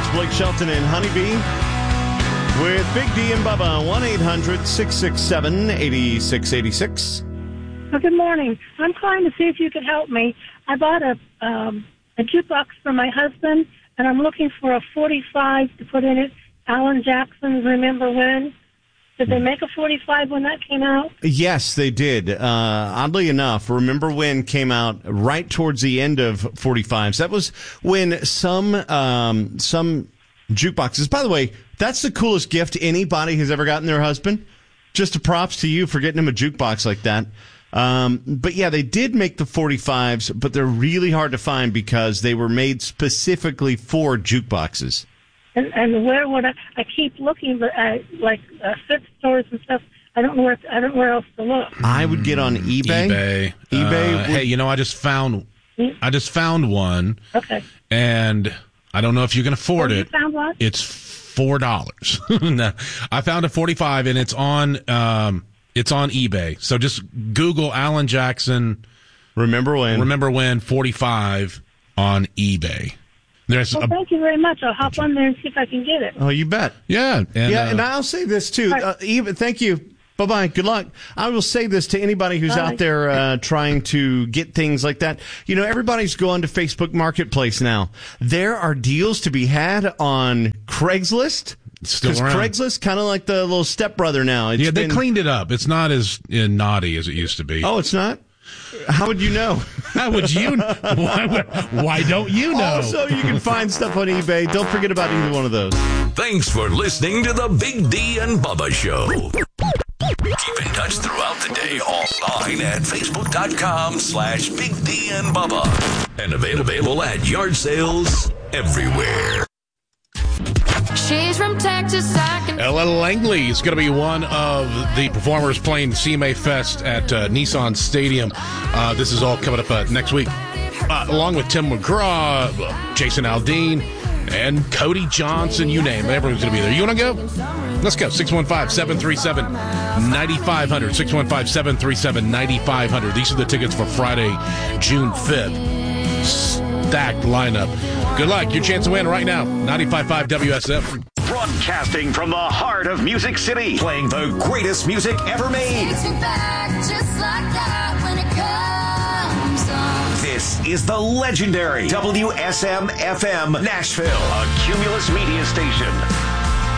Blake Shelton and Honeybee with Big D and Bubba. 1-800-667-8686. Well, good morning. I'm calling to see if you could help me. I bought a jukebox for my husband, and I'm looking for a 45 to put in it. Alan Jackson's Remember When. Did they make a 45 when that came out? Yes, they did. Oddly enough, Remember When came out right towards the end of 45s. That was when some jukeboxes. By the way, that's the coolest gift anybody has ever gotten their husband. Just a props to you for getting him a jukebox like that. But yeah, they did make the 45s, but they're really hard to find because they were made specifically for jukeboxes. And where would I keep looking, but like thrift stores and stuff. I don't know where else to look. I would get on eBay. eBay. Hey, I just found one. Okay. And I don't know if you can afford it. You found what? It's $4. No, I found a 45, and it's on eBay. So just Google Alan Jackson. Remember When 45 on eBay. Thank you very much. I'll hop on there and see if I can get it. Oh, you bet. Yeah. And I'll say this, too. Thank you. Bye-bye. Good luck. I will say this to anybody who's out there trying to get things like that. Everybody's going to Facebook Marketplace now. There are deals to be had on Craigslist. Still around. Craigslist, kind of like the little stepbrother now. They cleaned it up. It's not as naughty as it used to be. Oh, it's not? How would you know? How would you know? Why don't you know? Also, you can find stuff on eBay. Don't forget about either one of those. Thanks for listening to the Big D and Bubba Show. Keep in touch throughout the day online at Facebook.com/Big D and Bubba. And available at yard sales everywhere. She's from Texas. Ella Langley is going to be one of the performers playing CMA Fest at Nissan Stadium. This is all coming up next week, along with Tim McGraw, Jason Aldean, and Cody Johnson. You name it. Everyone's going to be there. You want to go? Let's go. 615-737-9500. 615-737-9500. These are the tickets for Friday, June 5th. Stacked lineup. Good luck. Your chance to win right now. 95.5 WSF. Broadcasting from the heart of Music City, playing the greatest music ever made. This is the legendary WSM-FM Nashville, a Cumulus media station.